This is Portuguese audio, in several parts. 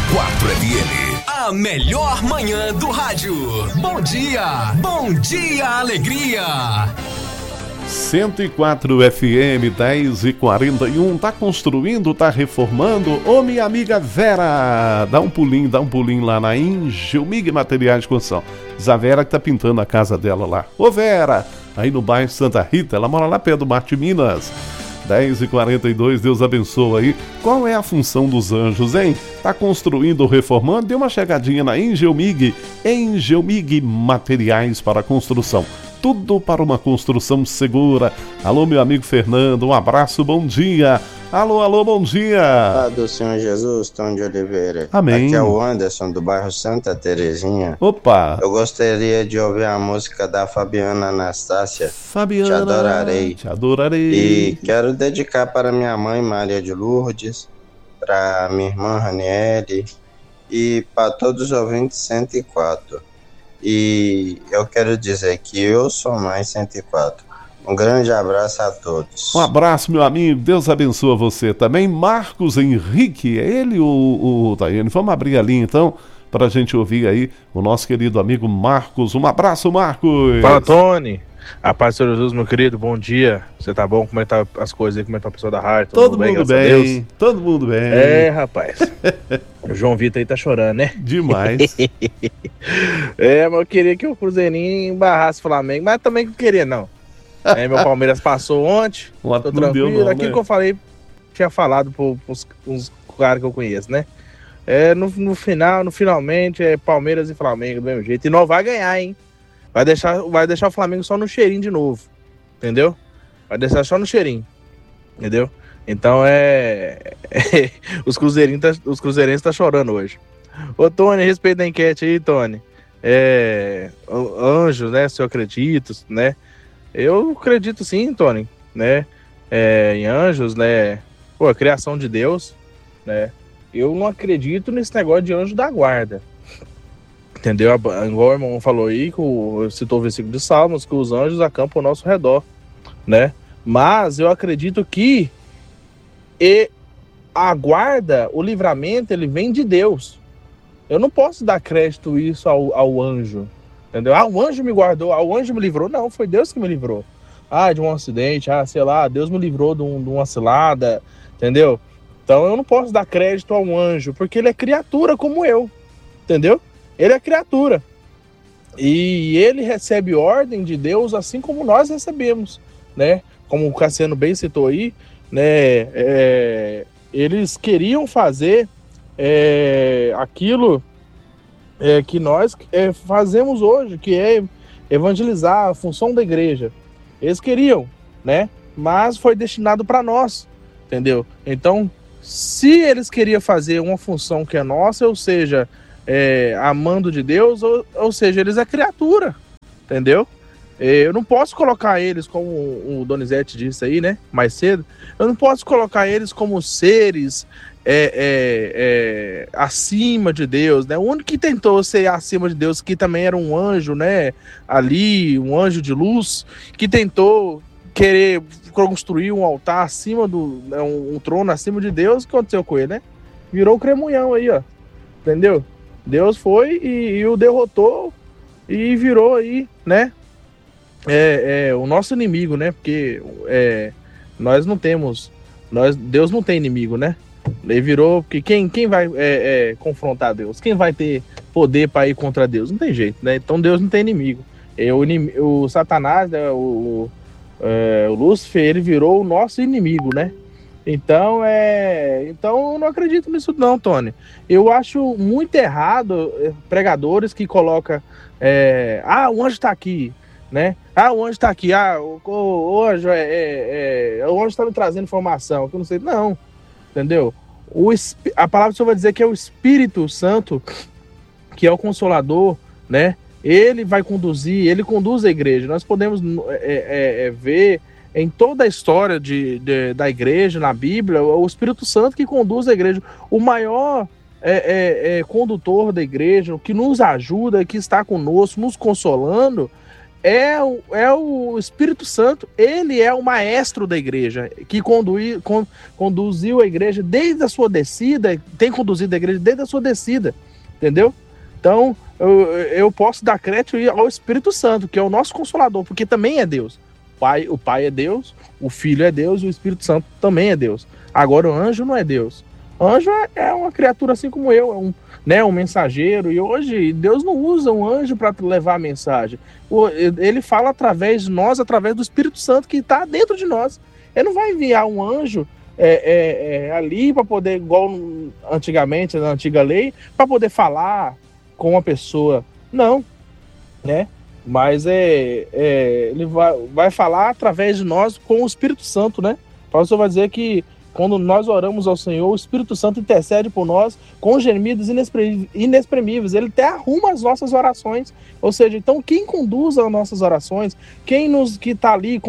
FM, a melhor manhã do rádio. Bom dia, alegria. 104 FM, 10h41, tá construindo, tá reformando? Ô, minha amiga Vera, dá um pulinho lá na Engelmig Materiais de Construção. A Vera que tá pintando a casa dela lá. Ô, Vera, aí no bairro Santa Rita, ela mora lá perto do Mar de Minas. 10h42, Deus abençoe aí. Qual é a função dos anjos, hein? Tá construindo ou reformando? Dê uma chegadinha na Engelmig. Engelmig Materiais para Construção. Tudo para uma construção segura. Alô, meu amigo Fernando, um abraço, bom dia. Alô, bom dia. Paz do Senhor Jesus, Tom de Oliveira. Amém. Aqui é o Anderson, do bairro Santa Terezinha. Opa. Eu gostaria de ouvir a música da Fabiana Anastácia. Fabiana, Te adorarei. Te adorarei. E quero dedicar para minha mãe, Maria de Lourdes, para minha irmã, Raniele, e para todos os ouvintes 104. E eu quero dizer que eu sou mais 104. Um grande abraço a todos. Um abraço, meu amigo. Deus abençoe você também. Marcos Henrique, é ele o Taiane? Vamos abrir ali então, para a gente ouvir aí o nosso querido amigo Marcos. Um abraço, Marcos. Fala, Tony. A paz do Senhor Jesus, meu querido, bom dia. Você tá bom? Como é que tá as coisas aí? Como é que tá a pessoa da rádio? Todo mundo bem, todo mundo bem. É, rapaz. O João Vitor aí tá chorando, né? Demais. Mas eu queria que o Cruzeirinho embarrasse o Flamengo, mas também não queria, não. Meu Palmeiras passou ontem, tô tranquilo. Não, aquilo né? que eu falei, tinha falado pros caras que eu conheço, né? No finalmente, é Palmeiras e Flamengo do mesmo jeito. E não vai ganhar, hein? Vai deixar o Flamengo só no cheirinho de novo, entendeu? Vai deixar só no cheirinho, entendeu? Então os cruzeirenses tá chorando hoje. Ô, Tony, respeita a enquete aí, Tony. Anjos, né? Se eu acredito, né? Eu acredito sim, Tony, né? Em anjos, né? Pô, a criação de Deus, né? Eu não acredito nesse negócio de anjo da guarda. Entendeu? Igual o irmão falou aí, citou o versículo de Salmos, que os anjos acampam ao nosso redor, né? Mas eu acredito que a guarda, o livramento, ele vem de Deus. Eu não posso dar crédito isso ao anjo, entendeu? O anjo me guardou, o anjo me livrou. Não, foi Deus que me livrou. De um acidente, sei lá, Deus me livrou de uma cilada, entendeu? Então eu não posso dar crédito ao anjo, porque ele é criatura como eu, entendeu? Ele é criatura. E ele recebe ordem de Deus assim como nós recebemos, né? Como o Cassiano bem citou aí, né? Eles queriam fazer aquilo que nós fazemos hoje, que é evangelizar, a função da igreja. Eles queriam, né? Mas foi destinado para nós, entendeu? Então, se eles queriam fazer uma função que é nossa, ou seja, amando de Deus, ou seja, eles é criatura, entendeu? Eu não posso colocar eles, como o Donizete disse aí, né, mais cedo, eu não posso colocar eles como seres acima de Deus, né? O único que tentou ser acima de Deus, que também era um anjo, né, ali, um anjo de luz, que tentou querer construir um altar acima um trono acima de Deus, o que aconteceu com ele, né? Virou o cremunhão aí, ó, entendeu? Deus foi e o derrotou e virou aí, né? O nosso inimigo, né? Porque nós não temos, Deus não tem inimigo, né? Ele virou, porque quem vai confrontar Deus? Quem vai ter poder para ir contra Deus? Não tem jeito, né? Então Deus não tem inimigo. O Satanás, né? O Lúcifer, ele virou o nosso inimigo, né? Então eu não acredito nisso não, Tony. Eu acho muito errado pregadores que colocam o anjo tá aqui, né? O anjo tá aqui, o anjo o anjo tá me trazendo informação, que eu não sei, não, entendeu? A palavra do Senhor vai dizer que é o Espírito Santo, que é o Consolador, né? Ele vai conduzir, ele conduz a igreja. Nós podemos ver em toda a história da igreja, na Bíblia, o Espírito Santo que conduz a igreja. O maior condutor da igreja, o que nos ajuda, que está conosco, nos consolando, é o Espírito Santo. Ele é o maestro da igreja, que conduziu a igreja desde a sua descida, tem conduzido a igreja desde a sua descida, entendeu? Então, eu posso dar crédito ao Espírito Santo, que é o nosso Consolador, porque também é Deus. O Pai é Deus, o Filho é Deus, e o Espírito Santo também é Deus. Agora, o anjo não é Deus. O anjo é uma criatura assim como eu, um mensageiro, e hoje Deus não usa um anjo para levar a mensagem. Ele fala através de nós, através do Espírito Santo que está dentro de nós. Ele não vai enviar um anjo ali para poder, igual antigamente, na antiga lei, para poder falar com uma pessoa. Não, né? Mas ele vai falar através de nós com o Espírito Santo, né? Paulo vai dizer que quando nós oramos ao Senhor, o Espírito Santo intercede por nós com gemidos inexprimíveis. Ele até arruma as nossas orações. Ou seja, então quem conduz as nossas orações, que está ali,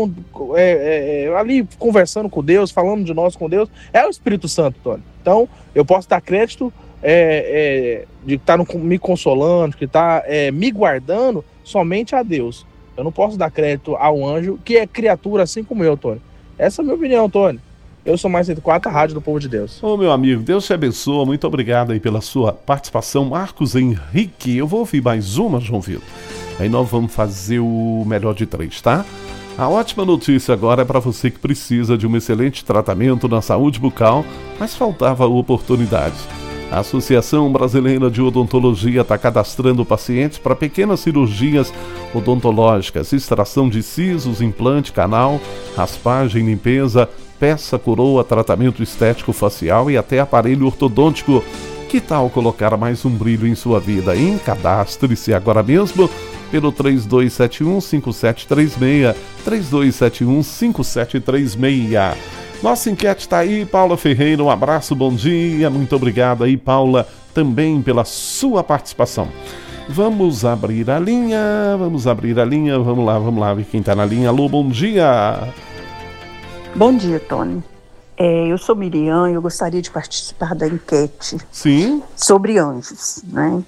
ali conversando com Deus, falando de nós com Deus, é o Espírito Santo, Tony. Então, eu posso dar crédito de estar me consolando, que está me guardando somente a Deus. Eu não posso dar crédito ao anjo, que é criatura assim como eu, Tony. Essa é a minha opinião, Tony. Eu sou mais 104, a Rádio do Povo de Deus. Ô, meu amigo, Deus te abençoe. Muito obrigado aí pela sua participação. Marcos Henrique, eu vou ouvir mais uma, João Vitor. Aí nós vamos fazer o melhor de 3, tá? A ótima notícia agora é para você que precisa de um excelente tratamento na saúde bucal, mas faltava oportunidade. A Associação Brasileira de Odontologia está cadastrando pacientes para pequenas cirurgias odontológicas, extração de sisos, implante, canal, raspagem, limpeza, peça, coroa, tratamento estético facial e até aparelho ortodôntico. Que tal colocar mais um brilho em sua vida? Cadastre-se agora mesmo pelo 3271-5736, 3271-5736. Nossa enquete está aí, Paula Ferreira, um abraço, bom dia, muito obrigado aí, Paula, também pela sua participação. Vamos abrir a linha, vamos lá, ver quem está na linha. Alô, bom dia. Bom dia, Tony. Eu sou Miriam e eu gostaria de participar da enquete. Sim. Sobre anjos, né?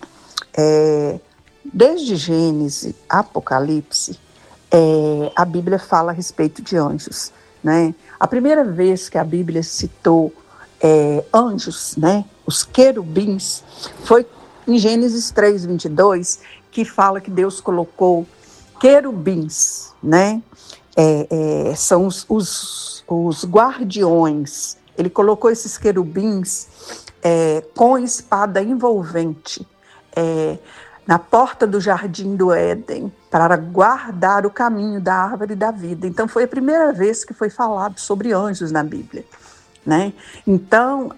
Desde Gênesis, Apocalipse, a Bíblia fala a respeito de anjos, né? A primeira vez que a Bíblia citou anjos, né, os querubins, foi em Gênesis 3:22, que fala que Deus colocou querubins, né? São os guardiões. Ele colocou esses querubins com espada envolvente na porta do jardim do Éden, para guardar o caminho da árvore da vida. Então foi a primeira vez que foi falado sobre anjos na Bíblia, né? Então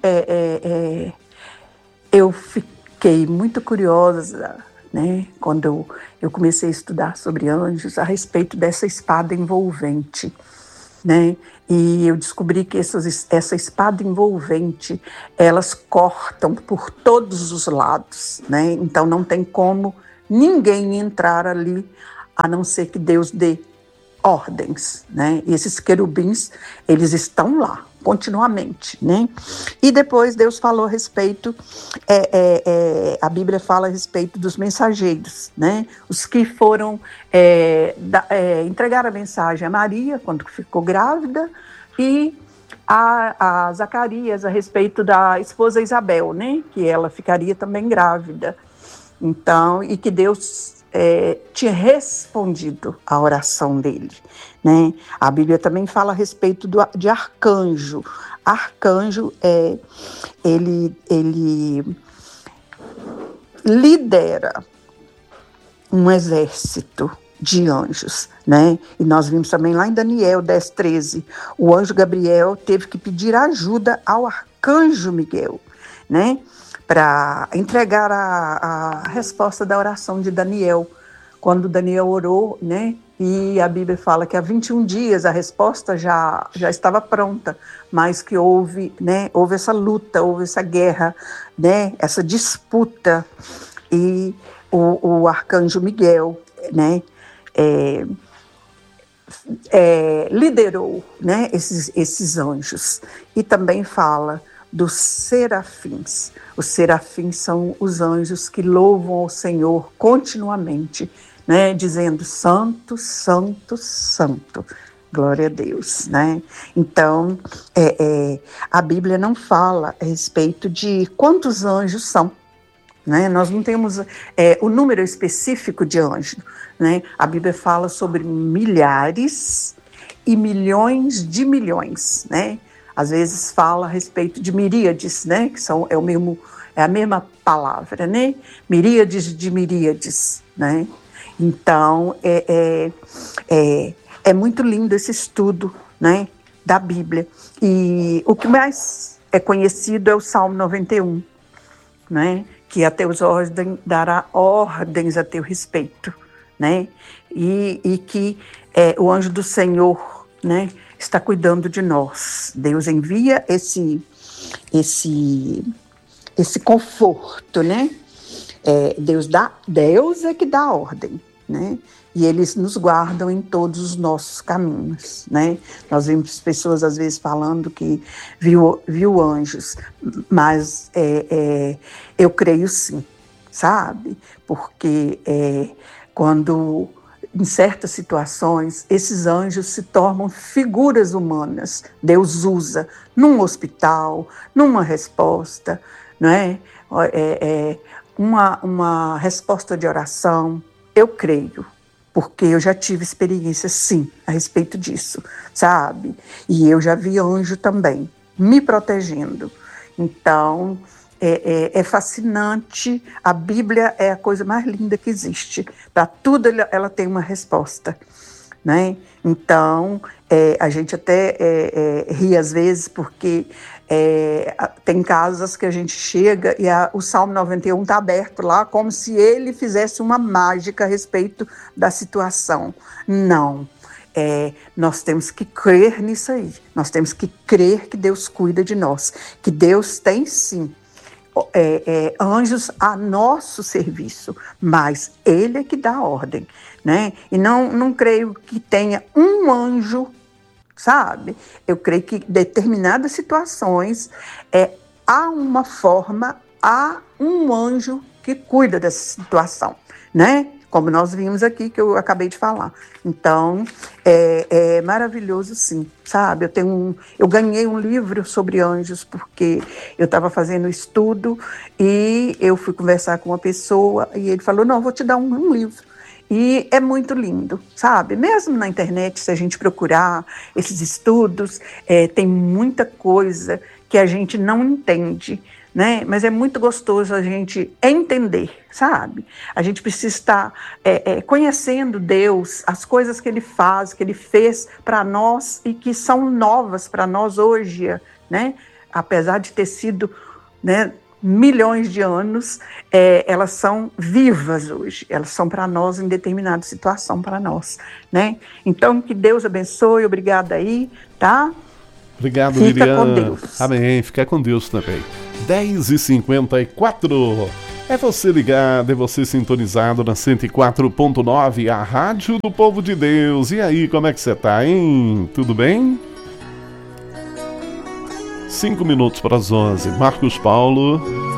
eu fiquei muito curiosa, né, quando eu comecei a estudar sobre anjos a respeito dessa espada envolvente, né? E eu descobri que essa espada envolvente, elas cortam por todos os lados, né? Então não tem como ninguém entrar ali, a não ser que Deus dê ordens, né? E esses querubins, eles estão lá continuamente, né? E depois Deus falou a respeito, a Bíblia fala a respeito dos mensageiros, né? Os que foram entregar a mensagem a Maria quando ficou grávida e a Zacarias a respeito da esposa Isabel, né? Que ela ficaria também grávida. Então, e que Deus tinha respondido à oração dele, né? A Bíblia também fala a respeito de arcanjo. Arcanjo ele lidera um exército de anjos, né? E nós vimos também lá em Daniel 10:13, o anjo Gabriel teve que pedir ajuda ao arcanjo Miguel, né? Para entregar a resposta da oração de Daniel, quando Daniel orou, né? E a Bíblia fala que há 21 dias a resposta já estava pronta, mas que houve essa luta, houve essa guerra, né? Essa disputa, e o arcanjo Miguel, né? Liderou, né? esses anjos. E também fala dos serafins. Os serafins são os anjos que louvam ao Senhor continuamente, né, dizendo santo, santo, santo. Glória a Deus, né? Então, a Bíblia não fala a respeito de quantos anjos são, né? Nós não temos o número específico de anjos, né? A Bíblia fala sobre milhares e milhões de milhões, né? Às vezes fala a respeito de miríades, né? Que é a mesma palavra, né? Miríades de miríades, né? Então, é muito lindo esse estudo, né, da Bíblia. E o que mais é conhecido é o Salmo 91, né, que a teus ordens dará ordens a teu respeito, né, e que o anjo do Senhor, né, está cuidando de nós. Deus envia esse conforto, né? Deus é que dá ordem, né? E eles nos guardam em todos os nossos caminhos, né? Nós vemos pessoas às vezes falando que viu anjos, mas eu creio sim, sabe? Porque quando em certas situações esses anjos se tornam figuras humanas, Deus usa num hospital, numa resposta, não é? Uma resposta de oração, eu creio. Porque eu já tive experiência, sim, a respeito disso, sabe? E eu já vi anjo também, me protegendo. Então, é fascinante. A Bíblia é a coisa mais linda que existe. Para tudo ela tem uma resposta, né? Então, a gente até ri às vezes, porque tem casas que a gente chega e o Salmo 91 está aberto lá, como se ele fizesse uma mágica a respeito da situação. Não. Nós temos que crer nisso aí. Nós temos que crer que Deus cuida de nós, que Deus tem sim anjos a nosso serviço, mas Ele é que dá ordem, né? E não creio que tenha um anjo, sabe? Eu creio que em determinadas situações há uma forma, há um anjo que cuida dessa situação, né? Como nós vimos aqui, que eu acabei de falar. Então, é maravilhoso, sim, sabe? Eu ganhei um livro sobre anjos, porque eu estava fazendo estudo e eu fui conversar com uma pessoa e ele falou, não, vou te dar um livro. E é muito lindo, sabe? Mesmo na internet, se a gente procurar esses estudos, tem muita coisa que a gente não entende, né? Mas é muito gostoso a gente entender, sabe? A gente precisa estar conhecendo Deus, as coisas que Ele faz, que Ele fez para nós e que são novas para nós hoje, né? Apesar de ter sido, né, milhões de anos, elas são vivas hoje, elas são para nós em determinada situação para nós, né? Então, que Deus abençoe, obrigada aí, tá? Obrigado, Fica Miriam. com Deus. Amém, fica com Deus também. 10h54, é você ligado, é você sintonizado na 104.9, a Rádio do Povo de Deus. E aí, como é que você tá, hein? Tudo bem? 5 minutos para as 11. Marcos Paulo.